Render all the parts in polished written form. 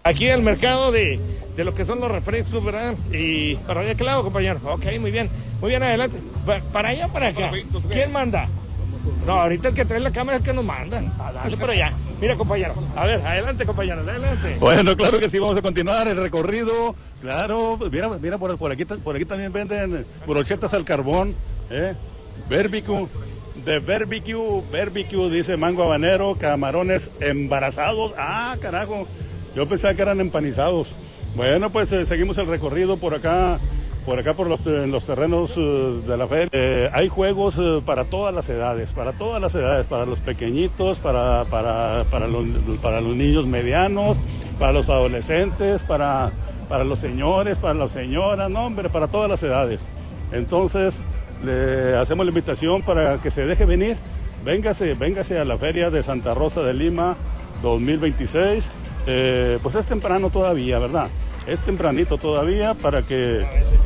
Aquí el mercado de lo que son los refrescos, ¿verdad? Y para allá, ¿qué lado, compañero? Ok, muy bien, adelante. ¿Para allá o para acá? ¿Quién manda? No, ahorita el que trae la cámara es el que nos mandan. Dale para allá. Mira, compañero. A ver, adelante, compañero, adelante. Bueno, claro que sí, vamos a continuar el recorrido. Claro, mira por aquí también venden brochetas al carbón, barbecue. De barbecue, dice mango habanero, camarones embarazados. Ah, carajo, yo pensaba que eran empanizados. Bueno, pues seguimos el recorrido por acá por los terrenos de la feria. Hay juegos para todas las edades, para los pequeñitos, para los niños medianos, para los adolescentes, para los señores, para las señoras, no hombre, para todas las edades. Entonces, le hacemos la invitación para que se deje venir. Véngase a la Feria de Santa Rosa de Lima 2026. Pues es temprano todavía, ¿verdad? Es tempranito todavía para que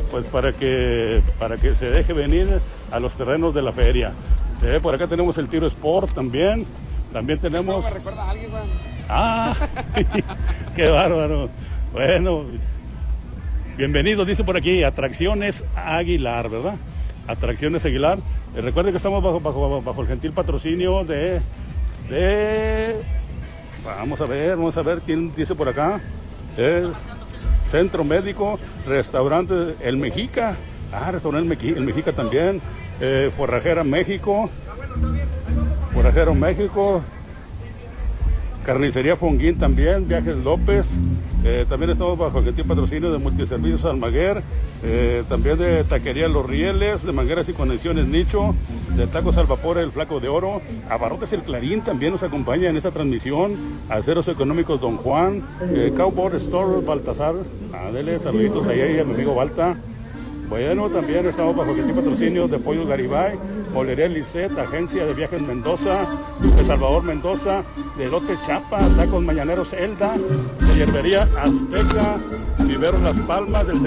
se deje venir a los terrenos de la feria. Por acá tenemos el tiro sport también. También tenemos. ¿Me recuerda a alguien, Juan? Ah, qué bárbaro. Bueno, bienvenido, dice por aquí, Atracciones Aguilar, ¿verdad? Atracciones Aguilar. Recuerde que estamos bajo el gentil patrocinio de vamos a ver quién dice por acá. Centro Médico, Restaurante El Mexica. Restaurante El Mexica también. Forrajero México. Carnicería Fonguín también, Viajes López. También estamos bajo el gentil patrocinio de Multiservicios Almaguer, también de Taquería Los Rieles, de Mangueras y Conexiones Nicho, de Tacos al Vapor El Flaco de Oro. Abarrotes El Clarín también nos acompaña en esta transmisión. Aceros Económicos Don Juan, Cowboy Store Baltasar. Dele saluditos ahí a mi amigo Balta. Bueno, también estamos bajo el gentil patrocinio de Pollos Garibay, Molería Lisset, Agencia de Viajes Mendoza, de Salvador Mendoza, de Lote Chapa, Tacos Mañaneros Elda, de Hierbería Azteca, Viveros Las Palmas, del